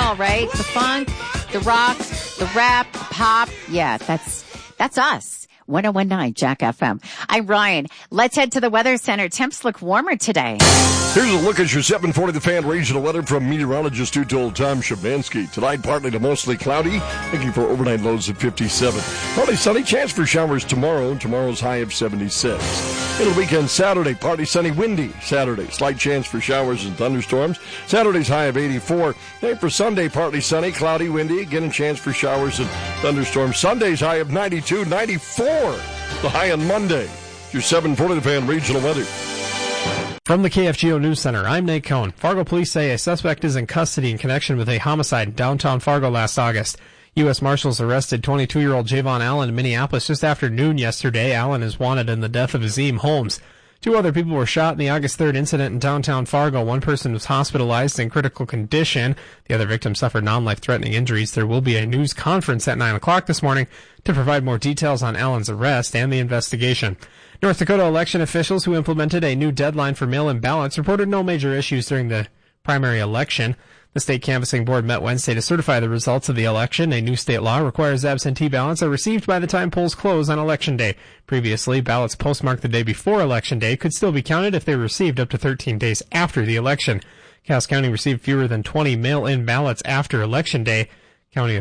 all, right? The funk, the rock, the rap, the pop. Yeah, that's us. 101.9 Jack FM. I'm Ryan. Let's head to the Weather Center. Temps look warmer today. Here's a look at your 740 The Fan regional weather from meteorologist who told Tom Shabansky. Tonight, partly to mostly cloudy. Looking for overnight lows of 57. Partly sunny, chance for showers tomorrow. Tomorrow's high of 76. It'll weekend Saturday, partly sunny, windy Saturday. Slight chance for showers and thunderstorms. Saturday's high of 84. Then for Sunday, partly sunny, cloudy, windy. Again, a chance for showers and thunderstorms. Sunday's high of 92, 94. The high on Monday. Your 740 The Fan regional weather. From the KFGO News Center, I'm Nate Cohn. Fargo police say a suspect is in custody in connection with a homicide in downtown Fargo last August. U.S. Marshals arrested 22-year-old Javon Allen in Minneapolis just after noon yesterday. Allen is wanted in the death of Azim Holmes. 2 other people were shot in the August 3rd incident in downtown Fargo. One person was hospitalized in critical condition. The other victim suffered non-life-threatening injuries. There will be a news conference at 9 o'clock this morning to provide more details on Allen's arrest and the investigation. North Dakota election officials who implemented a new deadline for mail-in ballots reported no major issues during the primary election. The state canvassing board met Wednesday to certify the results of the election. A new state law requires absentee ballots are received by the time polls close on Election Day. Previously, ballots postmarked the day before Election Day could still be counted if they were received up to 13 days after the election. Cass County received fewer than 20 mail-in ballots after Election Day. County